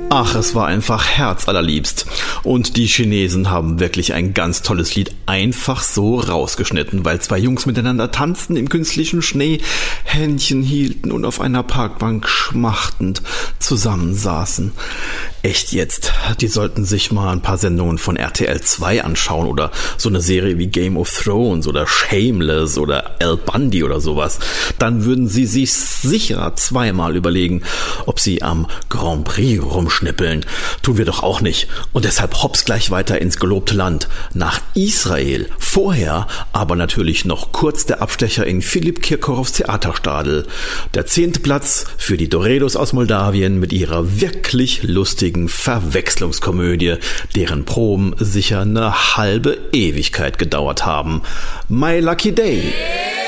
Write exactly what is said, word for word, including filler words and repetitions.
Ach, es war einfach herzallerliebst. Und die Chinesen haben wirklich ein ganz tolles Lied einfach so rausgeschnitten, weil zwei Jungs miteinander tanzten im künstlichen Schnee, Händchen hielten und auf einer Parkbank schmachtend zusammensaßen. Echt jetzt, die sollten sich mal ein paar Sendungen von R T L zwei anschauen oder so eine Serie wie Game of Thrones oder Shameless oder Al Bundy oder sowas. Dann würden sie sich sicher zweimal überlegen, ob sie am Grand Prix rumschnippeln. Tun wir doch auch nicht. Und deshalb hops gleich weiter ins gelobte Land, nach Israel. Vorher aber natürlich noch kurz der Abstecher in Philipp Kirkorovs Theaterstadel. Der zehnte Platz für die Doredos aus Moldawien mit ihrer wirklich lustigen Verwechslungskomödie, deren Proben sicher eine halbe Ewigkeit gedauert haben. My Lucky Day.